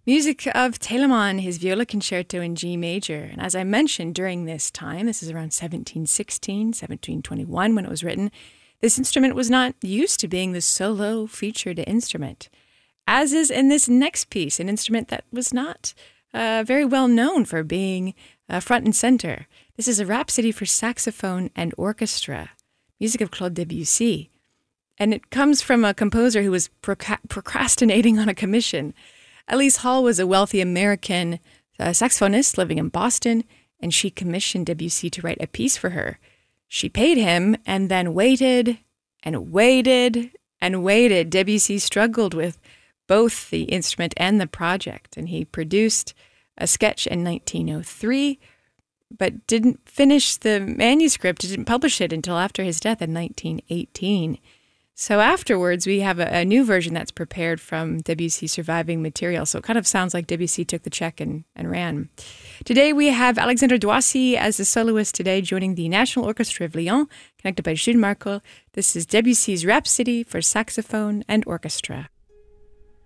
Music of Telemann, his viola concerto in G major. And as I mentioned, during this time, this is around 1716, 1721 when it was written, this instrument was not used to being the solo featured instrument. As is in this next piece, an instrument that was not very well known for being front and center. This is a rhapsody for saxophone and orchestra, music of Claude Debussy. And it comes from a composer who was procrastinating on a commission. Elise Hall was a wealthy American saxophonist living in Boston, and she commissioned Debussy to write a piece for her. She paid him and then waited and waited and waited. Debussy struggled with both the instrument and the project, and he produced a sketch in 1903, but didn't finish the manuscript, didn't publish it until after his death in 1918. So afterwards, we have a new version that's prepared from Debussy's surviving material. So it kind of sounds like Debussy took the check and ran. Today, we have Alexandre Doissy as the soloist today, joining the National Orchestra of Lyon, conducted by Jules Marco. This is Debussy's Rhapsody for saxophone and orchestra.